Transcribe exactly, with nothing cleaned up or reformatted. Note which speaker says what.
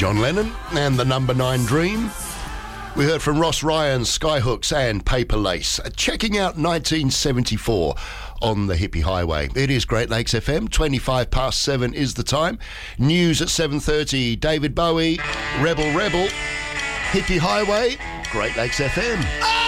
Speaker 1: John Lennon and the Number Nine Dream. We heard from Ross Ryan, Skyhooks and Paper Lace. Checking out nineteen seventy-four on the Hippie Highway. It is Great Lakes F M. twenty-five past seven is the time. News at seven thirty. David Bowie, Rebel Rebel. Hippie Highway, Great Lakes F M.